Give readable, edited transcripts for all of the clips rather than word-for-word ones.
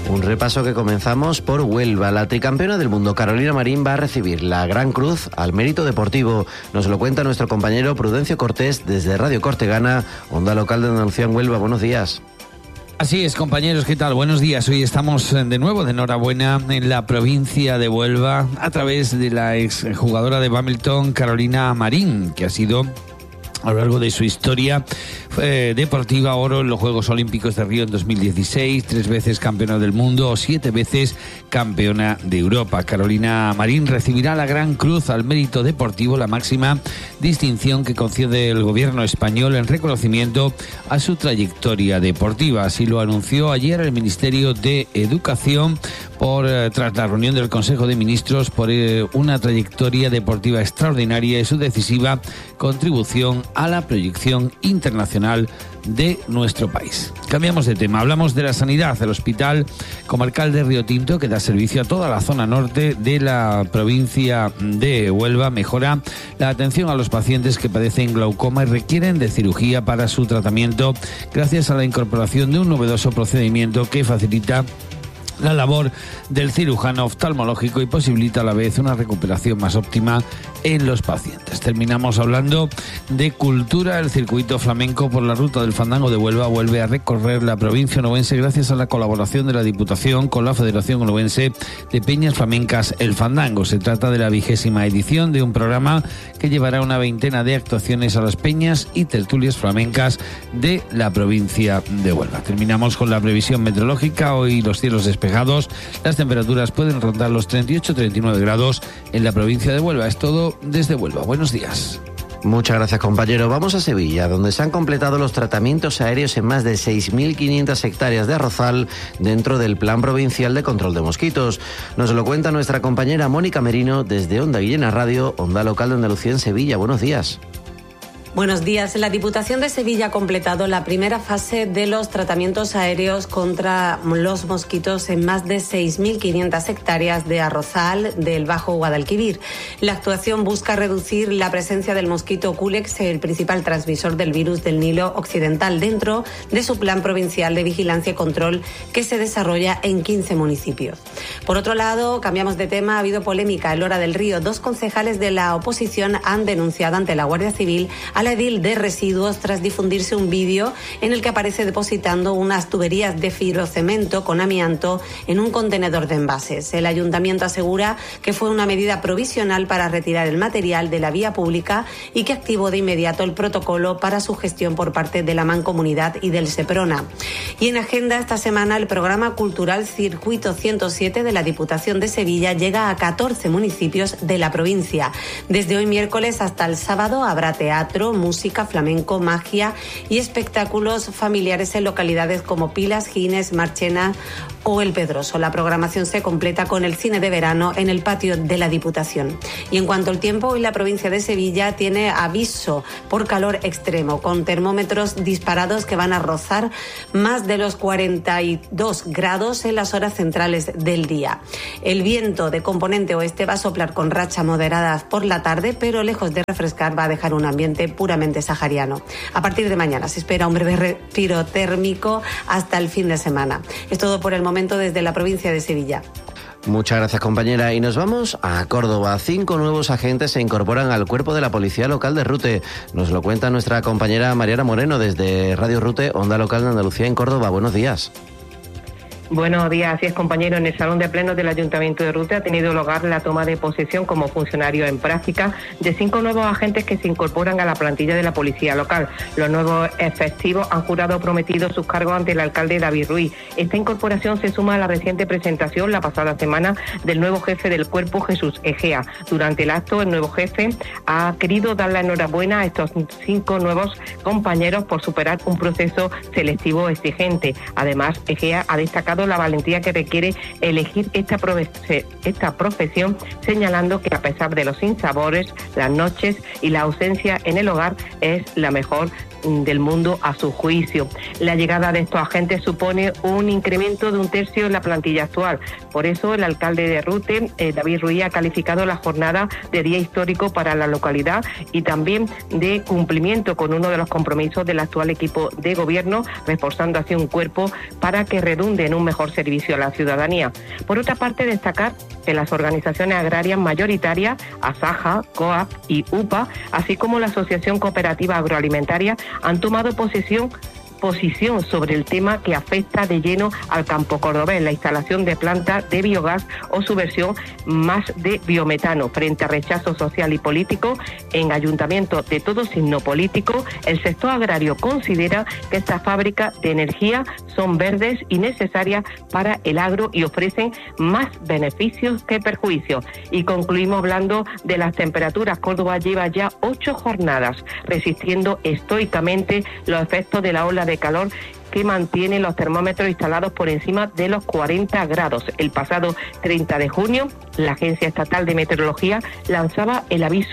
Un repaso que comenzamos por Huelva. La tricampeona del mundo, Carolina Marín, va a recibir la Gran Cruz al Mérito Deportivo. Nos lo cuenta nuestro compañero Prudencio Cortés desde Radio Cortegana, onda local de Andalucía en Huelva. Buenos días. Así es, compañeros, ¿qué tal? Buenos días. Hoy estamos de nuevo de enhorabuena en la provincia de Huelva a través de la exjugadora de bádminton Carolina Marín, que ha sido a lo largo de su historia deportiva oro en los Juegos Olímpicos de Río en 2016, 3 veces campeona del mundo, 7 veces campeona de Europa. Carolina Marín recibirá la Gran Cruz al Mérito Deportivo, la máxima distinción que concede el gobierno español en reconocimiento a su trayectoria deportiva. Así lo anunció ayer el Ministerio de Educación tras la reunión del Consejo de Ministros por una trayectoria deportiva extraordinaria y su decisiva contribución a la proyección internacional de nuestro país. Cambiamos de tema, hablamos de la sanidad. El Hospital Comarcal de Río Tinto, que da servicio a toda la zona norte de la provincia de Huelva, mejora la atención a los pacientes que padecen glaucoma y requieren de cirugía para su tratamiento gracias a la incorporación de un novedoso procedimiento que facilita la labor del cirujano oftalmológico y posibilita a la vez una recuperación más óptima en los pacientes. Terminamos hablando de cultura. El circuito flamenco por la ruta del fandango de Huelva vuelve a recorrer la provincia onubense gracias a la colaboración de la Diputación con la Federación Onubense de Peñas Flamencas El Fandango. Se trata de la 20ª edición de un programa que llevará una veintena de actuaciones a las peñas y tertulias flamencas de la provincia de Huelva. Terminamos con la previsión meteorológica. Hoy los cielos despejados. Las temperaturas pueden rondar los 38-39 grados en la provincia de Huelva. Es todo desde Huelva. Buenos días. Muchas gracias, compañero. Vamos a Sevilla, donde se han completado los tratamientos aéreos en más de 6.500 hectáreas de arrozal dentro del Plan Provincial de Control de Mosquitos. Nos lo cuenta nuestra compañera Mónica Merino desde Onda Guillena Radio, onda local de Andalucía en Sevilla. Buenos días. Buenos días. La Diputación de Sevilla ha completado la primera fase de los tratamientos aéreos contra los mosquitos en más de 6.500 hectáreas de arrozal del Bajo Guadalquivir. La actuación busca reducir la presencia del mosquito Culex, el principal transmisor del virus del Nilo Occidental, dentro de su Plan Provincial de Vigilancia y Control que se desarrolla en 15 municipios. Por otro lado, cambiamos de tema, ha habido polémica en Lora del Río. 2 concejales de la oposición han denunciado ante la Guardia Civil a la edil de residuos tras difundirse un vídeo en el que aparece depositando unas tuberías de fibrocemento con amianto en un contenedor de envases. El ayuntamiento asegura que fue una medida provisional para retirar el material de la vía pública y que activó de inmediato el protocolo para su gestión por parte de la Mancomunidad y del Seprona. Y en agenda esta semana, el programa cultural Circuito 107 de la Diputación de Sevilla llega a 14 municipios de la provincia. Desde hoy miércoles hasta el sábado habrá teatro, música, flamenco, magia y espectáculos familiares en localidades como Pilas, Gines, Marchena o El Pedroso. La programación se completa con el cine de verano en el patio de la Diputación. Y en cuanto al tiempo, hoy la provincia de Sevilla tiene aviso por calor extremo, con termómetros disparados que van a rozar más de los 42 grados en las horas centrales del día. El viento de componente oeste va a soplar con rachas moderadas por la tarde, pero lejos de refrescar va a dejar un ambiente puramente sahariano. A partir de mañana se espera un breve respiro térmico hasta el fin de semana. Es todo por el momento desde la provincia de Sevilla. Muchas gracias, compañera. Y nos vamos a Córdoba. 5 nuevos agentes se incorporan al cuerpo de la Policía Local de Rute. Nos lo cuenta nuestra compañera Mariana Moreno desde Radio Rute, onda local de Andalucía en Córdoba. Buenos días. Buenos días, así es, compañero. En el Salón de Plenos del Ayuntamiento de Rute ha tenido lugar la toma de posesión como funcionario en práctica de 5 nuevos agentes que se incorporan a la plantilla de la Policía Local. Los nuevos efectivos han jurado o prometido sus cargos ante el alcalde David Ruiz. Esta incorporación se suma a la reciente presentación la pasada semana del nuevo jefe del cuerpo, Jesús Egea. Durante el acto, el nuevo jefe ha querido dar la enhorabuena a estos 5 nuevos compañeros por superar un proceso selectivo exigente. Además, Egea ha destacado la valentía que requiere elegir esta profesión, señalando que a pesar de los sinsabores, las noches y la ausencia en el hogar es la mejor del mundo a su juicio. La llegada de estos agentes supone un incremento de 1/3 en la plantilla actual. Por eso el alcalde de Rute, David Ruiz, ha calificado la jornada de día histórico para la localidad y también de cumplimiento con uno de los compromisos del actual equipo de gobierno, reforzando así un cuerpo para que redunde en un mejor servicio a la ciudadanía. Por otra parte, destacar que las organizaciones agrarias mayoritarias, ASAJA, COAP y UPA, así como la Asociación Cooperativa Agroalimentaria, han tomado posición sobre el tema que afecta de lleno al campo cordobés, la instalación de plantas de biogás o su versión más de biometano. Frente a rechazo social y político en ayuntamientos de todo signo político, el sector agrario considera que estas fábricas de energía son verdes y necesarias para el agro y ofrecen más beneficios que perjuicios. Y concluimos hablando de las temperaturas. Córdoba lleva ya 8 jornadas resistiendo estoicamente los efectos de la ola de calor que mantiene los termómetros instalados por encima de los 40 grados. El pasado 30 de junio, la Agencia Estatal de Meteorología lanzaba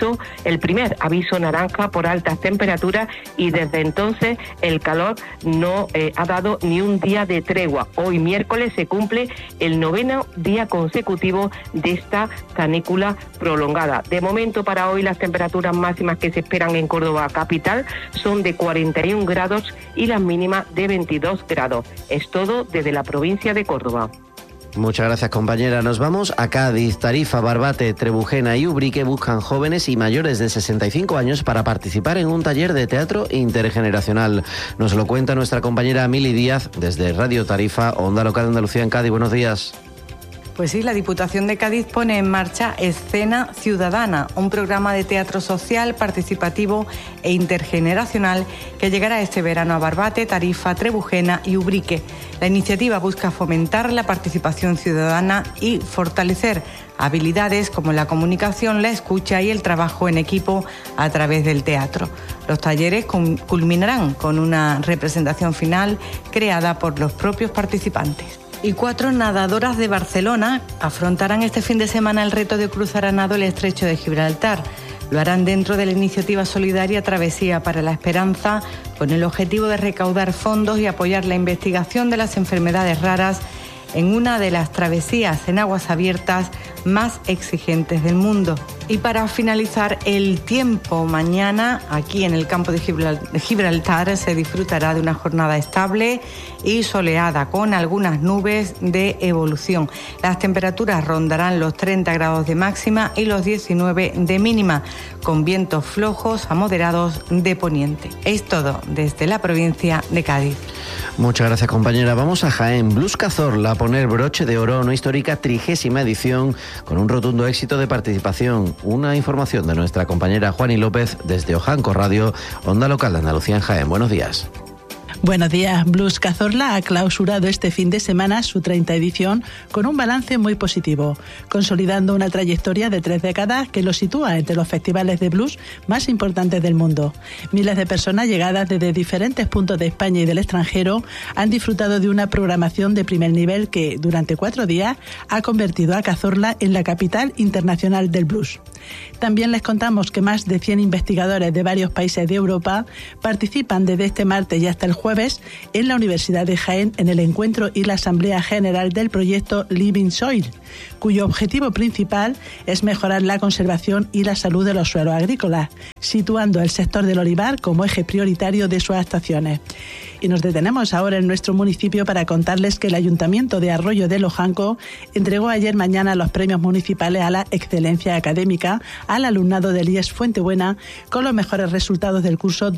el primer aviso naranja por altas temperaturas y desde entonces el calor no ha dado ni un día de tregua. Hoy miércoles se cumple el 9º día consecutivo de esta canícula prolongada. De momento para hoy las temperaturas máximas que se esperan en Córdoba capital son de 41 grados y las mínimas de 22 grados. Es todo desde la provincia de Córdoba. Muchas gracias, compañera. Nos vamos a Cádiz. Tarifa, Barbate, Trebujena y Ubrique buscan jóvenes y mayores de 65 años para participar en un taller de teatro intergeneracional. Nos lo cuenta nuestra compañera Mili Díaz desde Radio Tarifa, Onda Local de Andalucía en Cádiz. Buenos días. Pues sí, la Diputación de Cádiz pone en marcha Escena Ciudadana, un programa de teatro social, participativo e intergeneracional que llegará este verano a Barbate, Tarifa, Trebujena y Ubrique. La iniciativa busca fomentar la participación ciudadana y fortalecer habilidades como la comunicación, la escucha y el trabajo en equipo a través del teatro. Los talleres culminarán con una representación final creada por los propios participantes. Y 4 nadadoras de Barcelona afrontarán este fin de semana el reto de cruzar a nado el estrecho de Gibraltar. Lo harán dentro de la iniciativa solidaria Travesía para la Esperanza, con el objetivo de recaudar fondos y apoyar la investigación de las enfermedades raras en una de las travesías en aguas abiertas más exigentes del mundo. Y para finalizar el tiempo, mañana aquí en el campo de Gibraltar se disfrutará de una jornada estable y soleada con algunas nubes de evolución. Las temperaturas rondarán los 30 grados de máxima y los 19 de mínima, con vientos flojos a moderados de poniente. Es todo desde la provincia de Cádiz. Muchas gracias, compañera. Vamos a Jaén. Blues Cazorla a poner broche de oro a una histórica 30ª edición con un rotundo éxito de participación. Una información de nuestra compañera Juani López desde Ojanco Radio, Onda Local de Andalucía en Jaén. Buenos días. Buenos días. Blues Cazorla ha clausurado este fin de semana su 30ª edición con un balance muy positivo, consolidando una trayectoria de 3 décadas que lo sitúa entre los festivales de blues más importantes del mundo. Miles de personas llegadas desde diferentes puntos de España y del extranjero han disfrutado de una programación de primer nivel que, durante 4 días, ha convertido a Cazorla en la capital internacional del blues. También les contamos que más de 100 investigadores de varios países de Europa participan desde este martes y hasta el jueves en la Universidad de Jaén en el encuentro y la asamblea general del proyecto Living Soil, cuyo objetivo principal es mejorar la conservación y la salud de los suelos agrícolas, situando el sector del olivar como eje prioritario de sus actuaciones. Y nos detenemos ahora en nuestro municipio para contarles que el Ayuntamiento de Arroyo de Ojanco entregó ayer mañana los premios municipales a la excelencia académica al alumnado del IES Fuentebuena con los mejores resultados del curso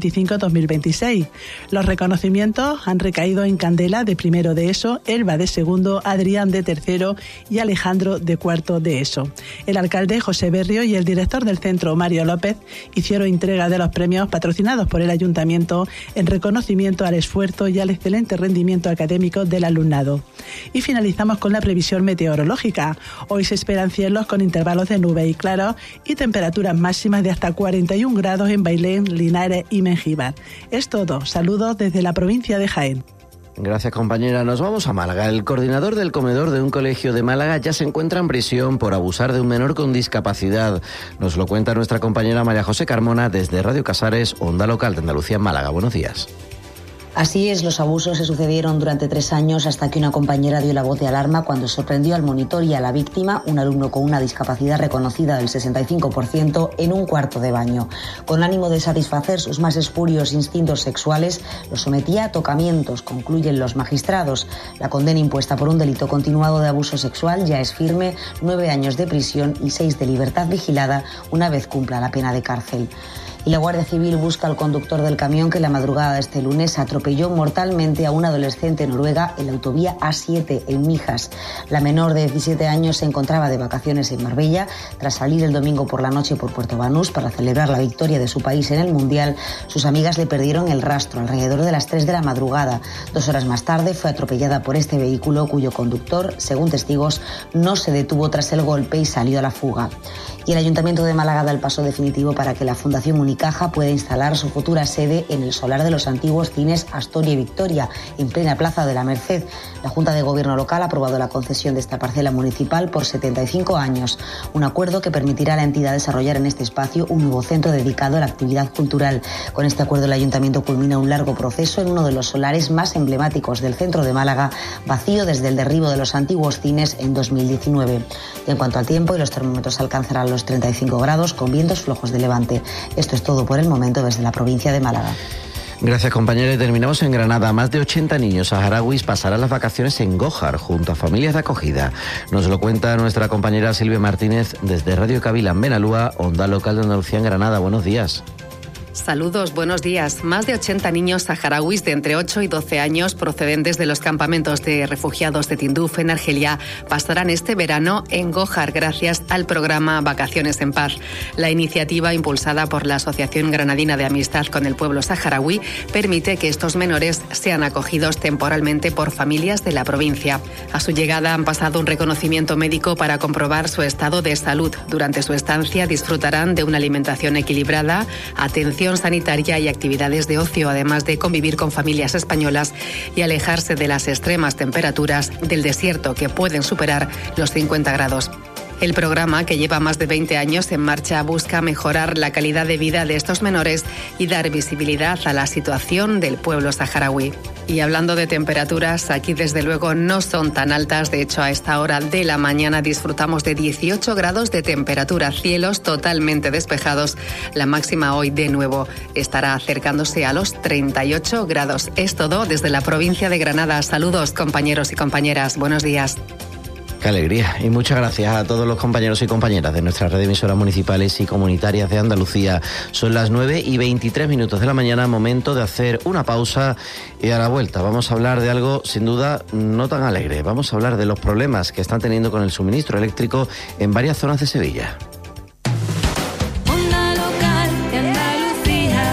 2025-2026. Los reconocimientos han recaído en Candela de primero de ESO, Elba de segundo, Adrián de tercero y Alejandro de cuarto de ESO. El alcalde José Berrio y el director del centro Mario López hicieron entrega de los premios patrocinados por el Ayuntamiento en reconocimiento al esfuerzo y al excelente rendimiento académico del alumnado. Y finalizamos con la previsión meteorológica. Hoy se esperan cielos con intervalos de nubes y claros y temperaturas máximas de hasta 41 grados en Bailén, Linares y Mengíbar. Es todo. Saludos desde la provincia de Jaén. Gracias, compañera. Nos vamos a Málaga. El coordinador del comedor de un colegio de Málaga ya se encuentra en prisión por abusar de un menor con discapacidad. Nos lo cuenta nuestra compañera María José Carmona desde Radio Casares, Onda Local de Andalucía en Málaga. Buenos días. Así es, los abusos se sucedieron durante 3 años hasta que una compañera dio la voz de alarma cuando sorprendió al monitor y a la víctima, un alumno con una discapacidad reconocida del 65%, en un cuarto de baño. Con ánimo de satisfacer sus más espurios instintos sexuales, los sometía a tocamientos, concluyen los magistrados. La condena impuesta por un delito continuado de abuso sexual ya es firme, 9 años de prisión y 6 de libertad vigilada una vez cumpla la pena de cárcel. Y la Guardia Civil busca al conductor del camión que la madrugada de este lunes atropelló mortalmente a una adolescente noruega en la autovía A7 en Mijas. La menor de 17 años se encontraba de vacaciones en Marbella. Tras salir el domingo por la noche por Puerto Banús para celebrar la victoria de su país en el Mundial, sus amigas le perdieron el rastro alrededor de las 3 de la madrugada. 2 horas más tarde fue atropellada por este vehículo cuyo conductor, según testigos, no se detuvo tras el golpe y salió a la fuga. Y el Ayuntamiento de Málaga da el paso definitivo para que la Fundación Unicaja pueda instalar su futura sede en el solar de los antiguos cines Astoria y Victoria, en plena Plaza de la Merced. La Junta de Gobierno local ha aprobado la concesión de esta parcela municipal por 75 años, un acuerdo que permitirá a la entidad desarrollar en este espacio un nuevo centro dedicado a la actividad cultural. Con este acuerdo el Ayuntamiento culmina un largo proceso en uno de los solares más emblemáticos del centro de Málaga, vacío desde el derribo de los antiguos cines en 2019. Y en cuanto al tiempo, los termómetros alcanzarán los 35 grados con vientos flojos de levante. Esto es todo por el momento desde la provincia de Málaga. Gracias, compañera. Y terminamos en Granada. Más de 80 niños saharauis pasarán las vacaciones en Gójar junto a familias de acogida. Nos lo cuenta nuestra compañera Silvia Martínez desde Radio Kabila en Benalúa, Onda Local de Andalucía en Granada. Buenos días. Saludos, buenos días. Más de 80 niños saharauis de entre 8 y 12 años procedentes de los campamentos de refugiados de Tinduf en Argelia pasarán este verano en Gójar gracias al programa Vacaciones en Paz. La iniciativa, impulsada por la Asociación Granadina de Amistad con el Pueblo Saharaui, permite que estos menores sean acogidos temporalmente por familias de la provincia. A su llegada han pasado un reconocimiento médico para comprobar su estado de salud. Durante su estancia disfrutarán de una alimentación equilibrada, atención sanitaria y actividades de ocio, además de convivir con familias españolas y alejarse de las extremas temperaturas del desierto que pueden superar los 50 grados. El programa, que lleva más de 20 años en marcha, busca mejorar la calidad de vida de estos menores y dar visibilidad a la situación del pueblo saharaui. Y hablando de temperaturas, aquí desde luego no son tan altas. De hecho, a esta hora de la mañana disfrutamos de 18 grados de temperatura, cielos totalmente despejados. La máxima hoy de nuevo estará acercándose a los 38 grados. Es todo desde la provincia de Granada. Saludos, compañeros y compañeras. Buenos días. Qué alegría. Y muchas gracias a todos los compañeros y compañeras de nuestra red de emisoras municipales y comunitarias de Andalucía. Son las 9:23 de la mañana, momento de hacer una pausa y a la vuelta vamos a hablar de algo sin duda no tan alegre. Vamos a hablar de los problemas que están teniendo con el suministro eléctrico en varias zonas de Sevilla. Onda Local de Andalucía.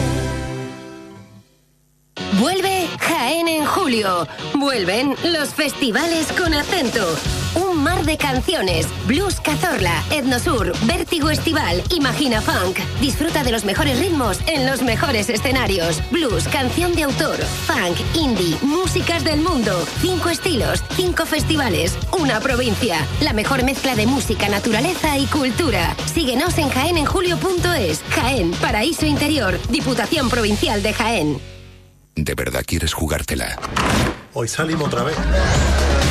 Vuelve Jaén en julio. Vuelven los festivales con acento. Un mar de canciones. Blues Cazorla, Etnosur, Vértigo Estival, Imagina Funk. Disfruta de los mejores ritmos en los mejores escenarios. Blues, canción de autor, funk, indie, músicas del mundo. 5 estilos, 5 festivales, una provincia. La mejor mezcla de música, naturaleza y cultura. Síguenos en jaenenjulio.es. Jaén, paraíso interior. Diputación Provincial de Jaén. ¿De verdad quieres jugártela? Hoy salimos otra vez.